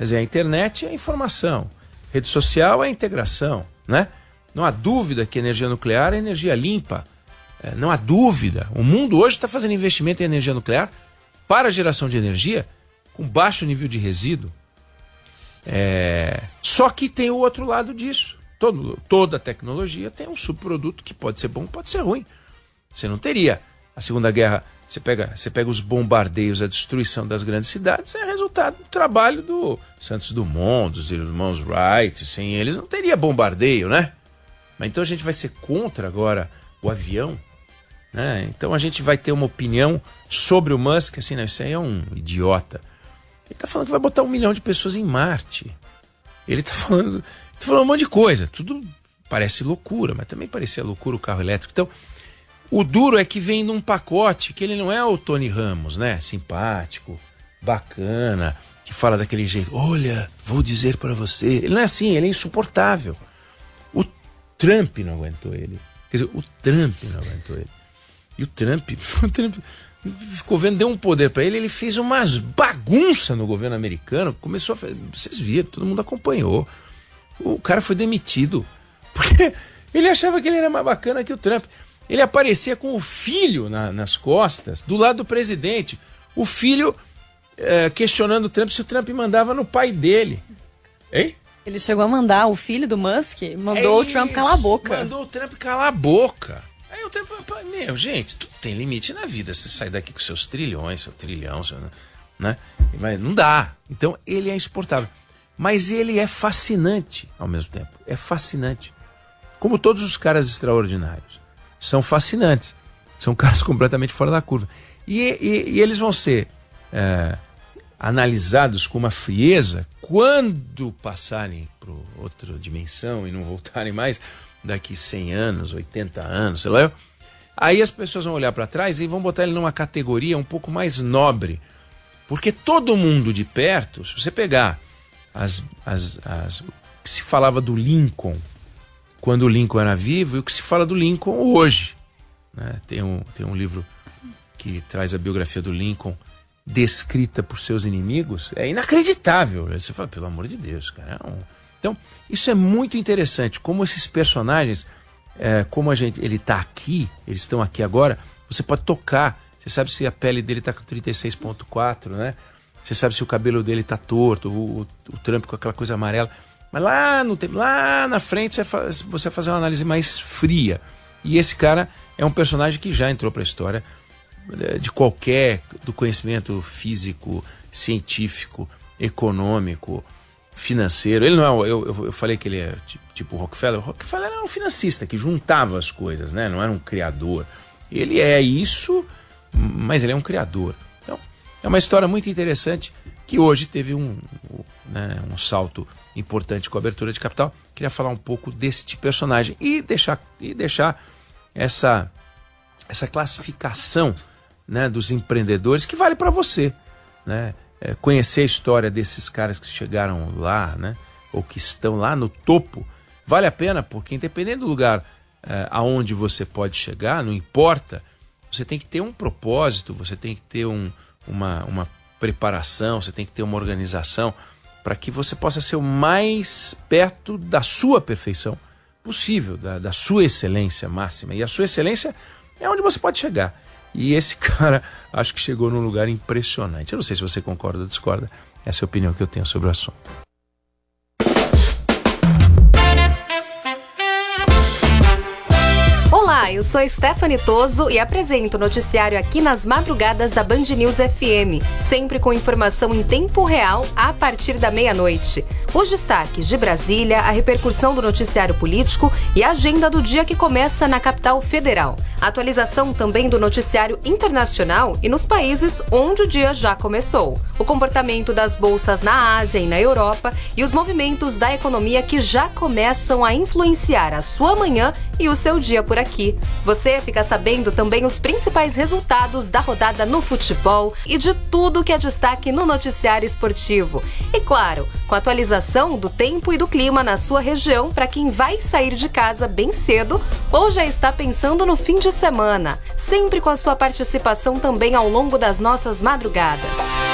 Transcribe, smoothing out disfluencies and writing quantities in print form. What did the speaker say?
Quer dizer, a internet é a informação, rede social é a integração, né? Não há dúvida que a energia nuclear é energia limpa. Não há dúvida. O mundo hoje está fazendo investimento em energia nuclear para a geração de energia com baixo nível de resíduo. Só que tem o outro lado disso. Toda tecnologia tem um subproduto que pode ser bom, pode ser ruim. Você não teria a Segunda Guerra. Você pega os bombardeios, a destruição das grandes cidades, é resultado do trabalho do Santos Dumont, dos irmãos Wright. Sem eles não teria bombardeio, né? Mas então a gente vai ser contra agora o avião, né? Então a gente vai ter uma opinião sobre o Musk, assim, não, isso aí é um idiota. Ele está falando que vai botar 1 milhão de pessoas em Marte. Ele está falando um monte de coisa. Tudo parece loucura, mas também parecia loucura o carro elétrico. Então, o duro é que vem num pacote que ele não é o Tony Ramos, né? Simpático, bacana, que fala daquele jeito. Olha, vou dizer para você. Ele não é assim, ele é insuportável. O Trump não aguentou ele. Quer dizer, o Trump não aguentou ele. E o Trump ficou vendo, deu um poder para ele, ele fez umas bagunças no governo americano, começou a fazer, vocês viram, todo mundo acompanhou. O cara foi demitido, porque ele achava que ele era mais bacana que o Trump. Ele aparecia com o filho nas costas, do lado do presidente. O filho questionando o Trump se o Trump mandava no pai dele. Hein? Ele chegou a mandar, o filho do Musk mandou o Trump calar a boca. Mandou o Trump calar a boca. Aí o Trump falou, gente, tudo tem limite na vida. Você sai daqui com seus trilhões, seu trilhão, né? Mas não dá. Então ele é insuportável. Mas ele é fascinante ao mesmo tempo. É fascinante. Como todos os caras extraordinários. São fascinantes. São caras completamente fora da curva. E eles vão ser analisados com uma frieza quando passarem para outra dimensão e não voltarem mais daqui 100 anos, 80 anos, sei lá. Aí as pessoas vão olhar para trás e vão botar ele numa categoria um pouco mais nobre. Porque todo mundo de perto, se você pegar o que se falava do Lincoln quando o Lincoln era vivo e o que se fala do Lincoln hoje, né? Tem um livro que traz a biografia do Lincoln descrita por seus inimigos, é inacreditável. Você fala, pelo amor de Deus, cara. Então, isso é muito interessante, como esses personagens, como ele está aqui, eles estão aqui agora, você pode tocar, você sabe se a pele dele está com 36,4, né? Você sabe se o cabelo dele está torto, o Trump com aquela coisa amarela. Mas lá na frente você vai fazer uma análise mais fria. E esse cara é um personagem que já entrou para a história do conhecimento físico, científico, econômico, financeiro. Ele não é, eu falei que ele é tipo o Rockefeller. O Rockefeller era um financista que juntava as coisas, né? Não era um criador. Ele é isso, mas ele é um criador. Então, é uma história muito interessante que hoje teve um salto importante com a abertura de capital. Queria falar um pouco deste personagem e deixar essa classificação, né, dos empreendedores que vale para você, né? Conhecer a história desses caras que chegaram lá, né, ou que estão lá no topo, vale a pena, porque independente do lugar aonde você pode chegar, não importa, você tem que ter um propósito, você tem que ter uma preparação, você tem que ter uma organização para que você possa ser o mais perto da sua perfeição possível, da sua excelência máxima. E a sua excelência é onde você pode chegar. E esse cara, acho que chegou num lugar impressionante. Eu não sei se você concorda ou discorda. Essa é a opinião que eu tenho sobre o assunto. Olá, eu sou Stephanie Toso e apresento o noticiário aqui nas madrugadas da Band News FM, sempre com informação em tempo real a partir da meia-noite. Os destaques de Brasília, a repercussão do noticiário político e a agenda do dia que começa na capital federal. A atualização também do noticiário internacional e nos países onde o dia já começou. O comportamento das bolsas na Ásia e na Europa e os movimentos da economia que já começam a influenciar a sua manhã e o seu dia por aqui. Você fica sabendo também os principais resultados da rodada no futebol e de tudo que é destaque no noticiário esportivo. E claro, com a atualização do tempo e do clima na sua região para quem vai sair de casa bem cedo ou já está pensando no fim de semana. Sempre com a sua participação também ao longo das nossas madrugadas.